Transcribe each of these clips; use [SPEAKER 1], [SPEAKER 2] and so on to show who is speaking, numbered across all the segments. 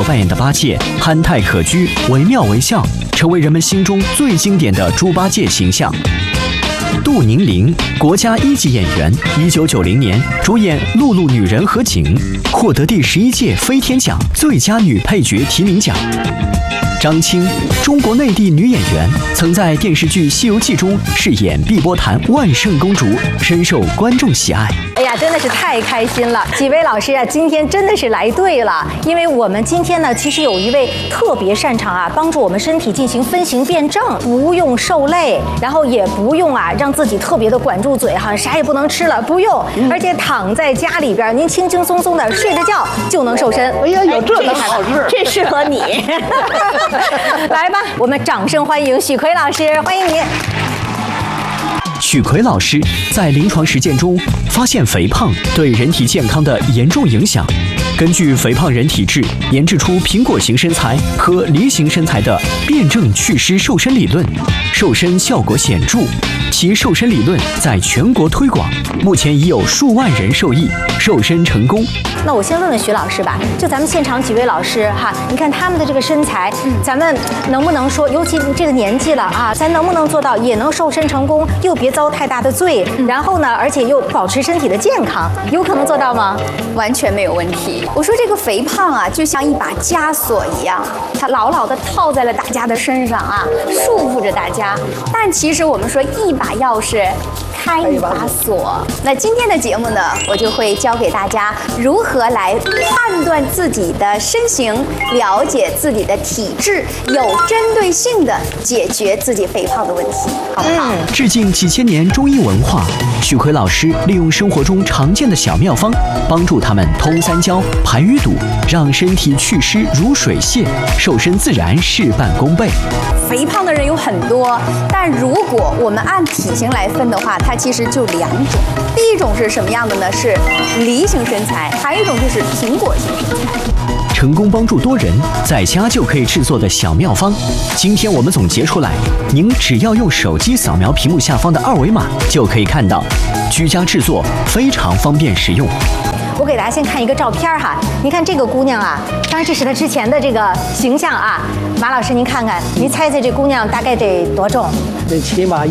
[SPEAKER 1] 扮演的八戒憨态可掬、惟妙惟肖，成为人们心中最经典的猪八戒形象。杜宁玲，国家1级演员，1990年主演《露露女人和景》，获得第11届飞天奖最佳女配角提名奖。张青，中国内地女演员，曾在电视剧《西游记》中饰演碧波潭万圣公主，深受观众喜爱。
[SPEAKER 2] 哎呀，真的是太开心了！几位老师啊，今天真的是来对了，因为我们今天呢，其实有一位特别擅长帮助我们身体进行分型辩证，不用受累，然后也不用让自己特别的管住嘴，好像啥也不能吃了，不用，而且躺在家里边，您轻轻松松的睡着觉就能瘦身。
[SPEAKER 3] 哎呀，有这个好事，
[SPEAKER 2] 这适合你。来吧，我们掌声欢迎许奎老师，欢迎你。
[SPEAKER 1] 许奎老师在临床实践中发现肥胖对人体健康的严重影响，根据肥胖人体质研制出苹果型身材和梨形身材的辩证祛湿瘦身理论，瘦身效果显著。其瘦身理论在全国推广，目前已有数万人受益，瘦身成功。
[SPEAKER 2] 那我先问问徐老师吧，就咱们现场几位老师你看他们的这个身材，咱们能不能说，尤其这个年纪了咱能不能做到也能瘦身成功，又别遭太大的罪，然后呢，而且又保持身体的健康，有可能做到吗？
[SPEAKER 4] 完全没有问题。我说这个肥胖就像一把枷锁一样，它牢牢地套在了大家的身上束缚着大家。但其实我们说一把钥匙开一把锁。那今天的节目呢，我就会教给大家如何来判断自己的身形，了解自己的体质，有针对性的解决自己肥胖的问题，好不好？
[SPEAKER 1] 致敬几千年中医文化，许奎老师利用生活中常见的小妙方，帮助他们通三焦、排淤堵，让身体祛湿如水泄，瘦身自然事半功倍。
[SPEAKER 4] 肥胖的人有很多，但如果我们按体型来分的话，它其实就2种。第一种是什么样的呢？是梨形身材，还有一种就是苹果型身材。
[SPEAKER 1] 成功帮助多人在家就可以制作的小妙方，今天我们总结出来，您只要用手机扫描屏幕下方的2维码就可以看到，居家制作非常方便实用。
[SPEAKER 2] 我给大家先看一个照片您看这个姑娘当然这是她之前的这个形象马老师您看看，您猜猜这姑娘大概得多重？
[SPEAKER 3] 这起码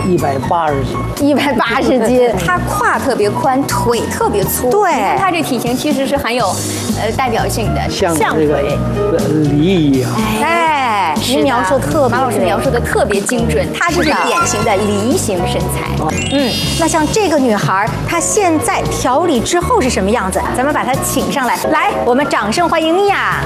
[SPEAKER 3] 180斤。
[SPEAKER 2] 180斤，
[SPEAKER 4] 她胯特别宽，腿特别粗。
[SPEAKER 2] 对，
[SPEAKER 4] 她这体型其实是很有代表性的，
[SPEAKER 3] 像这个梨一样。
[SPEAKER 2] 您描述特别，
[SPEAKER 4] 马老师描述的特别精准，她就是典型的梨形身材。
[SPEAKER 2] 那像这个女孩，她现在调理之后是什么样子？咱们把她请上来，来，我们掌声欢迎妮娅。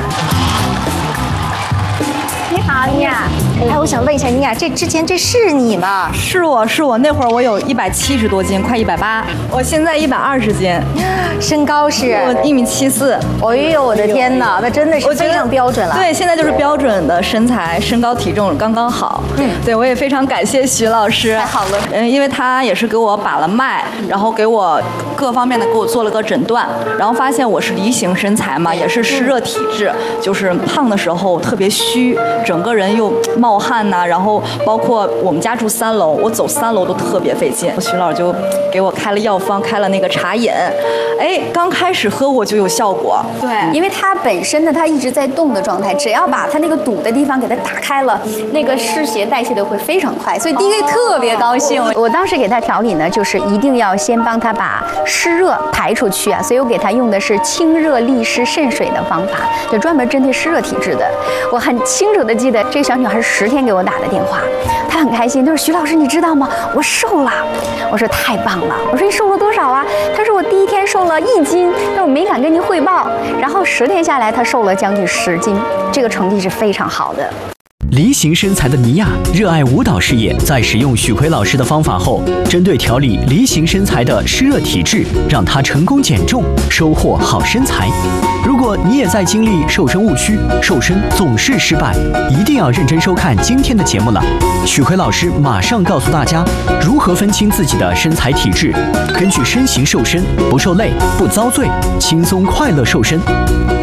[SPEAKER 2] 你好，妮娅。我想问一下妮娅，这之前这是你吗？
[SPEAKER 5] 是我，那会儿我有170多斤，快180，我现在120斤，
[SPEAKER 2] 身高是？
[SPEAKER 5] 我1.74米。
[SPEAKER 2] 哎呦，我的天哪，那真的是非常标准了。
[SPEAKER 5] 对，现在就是标准的身材，身高体重刚刚好。对，我也非常感谢徐老师。
[SPEAKER 4] 太好了。
[SPEAKER 5] 因为他也是给我把了脉，然后给我各方面的给我做了个诊断，然后发现我是梨形身材嘛，也是湿热体质，就是胖的时候特别虚，整个人又冒汗然后包括我们家住3楼，我走3楼都特别费劲。徐老师就给我开了药方，开了那个茶饮，刚开始喝我就有效果。
[SPEAKER 4] 对，因为它本身呢，它一直在动的状态，只要把它那个堵的地方给它打开了，那个湿邪代谢的会非常快，所以第一个特别高兴。我当时给他调理呢，就是一定要先帮他把湿热排出去所以我给他用的是清热利湿渗水的方法，就专门针对湿热体质的。我很清楚的记得这个小女孩是10天给我打的电话，她很开心，她说徐老师你知道吗？我瘦了。我说太棒了。我说你瘦了多少她说我第1天瘦了1斤，但我没敢跟您汇报。然后10天下来，她瘦了将近10斤，这个成绩是非常好的。
[SPEAKER 1] 梨形身材的妮娅热爱舞蹈事业，在使用许奎老师的方法后，针对调理梨形身材的湿热体质，让她成功减重，收获好身材。如果你也在经历瘦身误区，瘦身总是失败，一定要认真收看今天的节目了。许奎老师马上告诉大家如何分清自己的身材体质，根据身形瘦身，不受累，不遭罪，轻松快乐瘦身。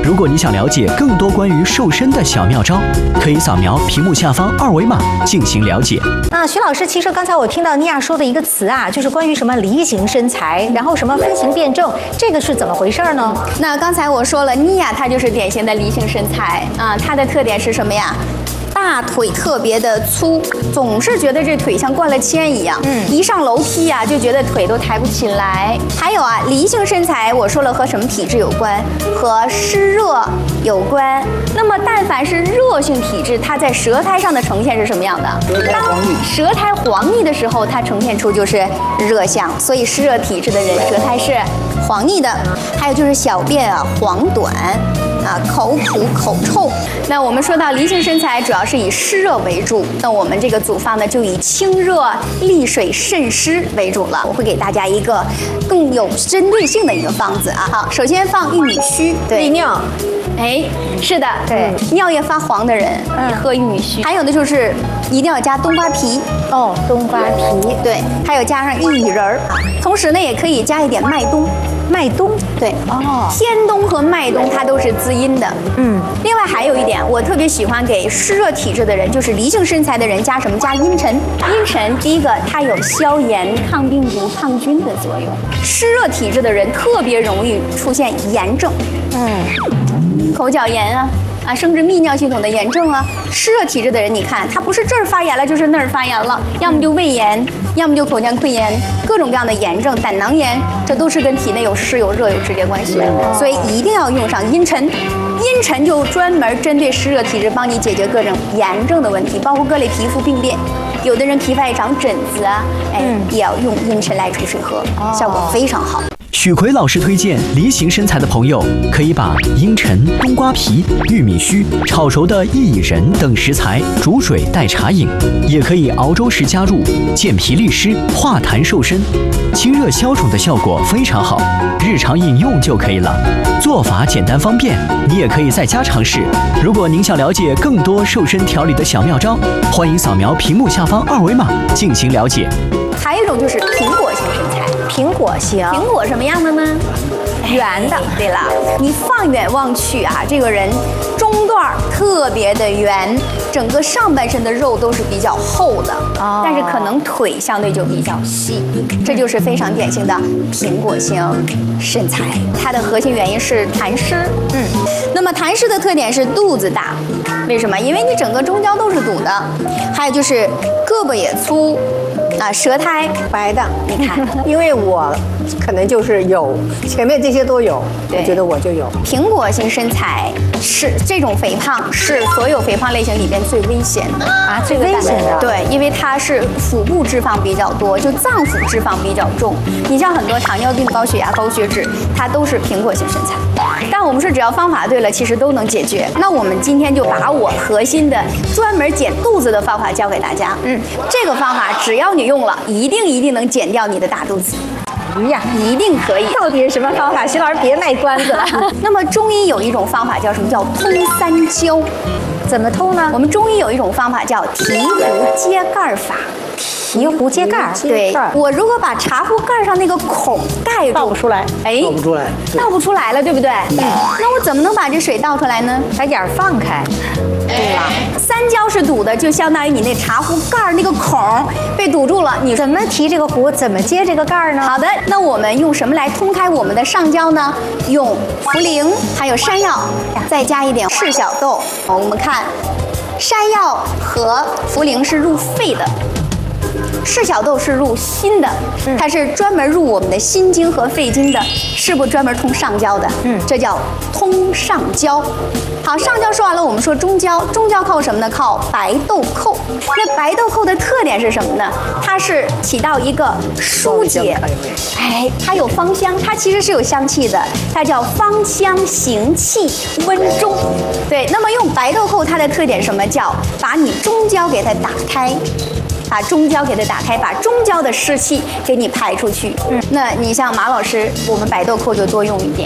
[SPEAKER 1] 如果你想了解更多关于瘦身的小妙招，可以扫描屏幕下方2维码进行了解。
[SPEAKER 2] 那徐老师，其实刚才我听到妮娅说的一个词啊，就是关于什么梨形身材，然后什么分型辩证，这个是怎么回事呢？
[SPEAKER 4] 那刚才我说了，妮娅她就是典型的梨形身材啊，她的特点是什么呀？大腿特别的粗，总是觉得这腿像灌了铅一样。一上楼梯啊，就觉得腿都抬不起来。还有啊，梨形身材，我说了和什么体质有关？和湿热有关。那么，但凡是热性体质，它在舌苔上的呈现是什么样的？当舌苔黄腻的时候，它呈现出就是热象。所以湿热体质的人，舌苔是黄腻的。还有就是小便啊黄短。口苦口臭。那我们说到梨形身材，主要是以湿热为主。那我们这个组方呢，就以清热利水渗湿为主了。我会给大家一个更有针对性的一个方子啊。好，首先放玉米须，对，利尿。哎，是的，对，尿液发黄的人，喝玉米须。还有呢，就是一定要加冬瓜皮。
[SPEAKER 2] 哦，冬瓜皮，
[SPEAKER 4] 对，还有加上薏米仁儿。同时呢，也可以加一点麦冬。
[SPEAKER 2] 麦冬，
[SPEAKER 4] 对，天冬和麦冬它都是滋阴的。另外还有一点，我特别喜欢给湿热体质的人，就是梨形身材的人加什么？加茵陈。茵陈第一个，它有消炎、抗病毒、抗菌的作用。湿热体质的人特别容易出现炎症，口角炎啊，甚至泌尿系统的炎症啊。湿热体质的人，你看他不是这儿发炎了，就是那儿发炎了，要么就胃炎，要么就口腔溃炎，各种各样的炎症，胆囊炎，这都是跟体内有湿有热有直接关系的。所以一定要用上茵陈。茵陈就专门针对湿热体质，帮你解决各种炎症的问题，包括各类皮肤病变。有的人皮肤爱长疹子啊，也要用茵陈来煮水喝，效果非常好。
[SPEAKER 1] 许奎老师推荐，梨形身材的朋友可以把茵陈、冬瓜皮、玉米须、炒熟的薏仁等食材煮水代茶饮，也可以熬粥时加入，健脾利湿、化痰瘦身、清热消肿的效果非常好，日常饮用就可以了。做法简单方便，你也可以在家尝试。如果您想了解更多瘦身调理的小妙招，欢迎扫描屏幕下方2维码进行了解。
[SPEAKER 4] 还有一种就是苹果型身材。
[SPEAKER 2] 苹果型，
[SPEAKER 4] 苹果什么样的呢？圆的。对了，你放眼望去啊，这个人中段特别的圆，整个上半身的肉都是比较厚的，但是可能腿相对就比较细，这就是非常典型的苹果型身材。它的核心原因是痰湿。那么痰湿的特点是肚子大，为什么？因为你整个中焦都是堵的，还有就是胳膊也粗。舌苔白的，你看，
[SPEAKER 6] 因为我可能就是有前面这些都有，我觉得我就有。
[SPEAKER 4] 苹果型身材是这种肥胖，是所有肥胖类型里边最危险的
[SPEAKER 2] 啊，最危险的。
[SPEAKER 4] 对，因为它是腹部脂肪比较多，就脏腑脂肪比较重。你像很多糖尿病、高血压、高血脂，它都是苹果型身材。但我们说只要方法对了，其实都能解决。那我们今天就把我核心的专门减肚子的方法教给大家。这个方法只要你用了，一定能减掉你的大肚子。
[SPEAKER 2] 呀，
[SPEAKER 4] 一定可以。
[SPEAKER 2] 到底是什么方法？徐老师别卖关子了。
[SPEAKER 4] 那么中医有一种方法叫什么？叫通三焦。
[SPEAKER 2] 怎么通呢？
[SPEAKER 4] 我们中医有一种方法叫醍醐揭盖法。
[SPEAKER 2] 醍醐揭盖，
[SPEAKER 4] 对，我如果把茶壶盖上那个孔盖住，
[SPEAKER 3] 倒不出来，倒不出来，
[SPEAKER 4] 倒不出来了，对不对？那我怎么能把这水倒出来呢？
[SPEAKER 2] 把眼儿放开。
[SPEAKER 4] 对了，三焦是堵的，就相当于你那茶壶盖那个孔被堵住了。你
[SPEAKER 2] 怎么提这个壶？怎么接这个盖呢？
[SPEAKER 4] 好的，那我们用什么来通开我们的上焦呢？用茯苓，还有山药，再加一点赤小豆。我们看，山药和茯苓是入肺的。赤小豆是入心的，它是专门入我们的心经和肺经的，是不专门通上焦的？这叫通上焦。好，上焦说完了，我们说中焦。中焦靠什么呢？靠白豆蔻。那白豆蔻的特点是什么呢？它是起到一个疏解，它有芳香，它其实是有香气的，它叫芳香行气温中。对，那么用白豆蔻，它的特点什么？叫把你中焦给它打开。把中焦给它打开，把中焦的湿气给你排出去。那你像马老师，我们白豆蔻就多用一点。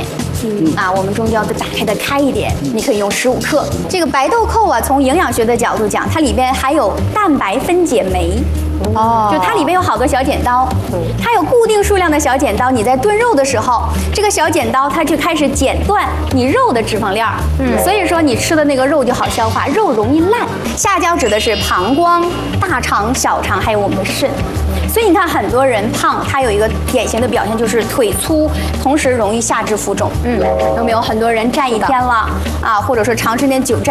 [SPEAKER 4] 我们中焦再打开的开一点，你可以用15克。这个白豆蔻啊，从营养学的角度讲，它里边还有蛋白分解酶。就它里面有好多小剪刀，它有固定数量的小剪刀。你在炖肉的时候，这个小剪刀它就开始剪断你肉的脂肪链儿，所以说你吃的那个肉就好消化，肉容易烂。下焦指的是膀胱、大肠、小肠，还有我们的肾。所以你看，很多人胖，他有一个典型的表现就是腿粗，同时容易下肢浮肿。有没有很多人站一天了或者说长时间久站？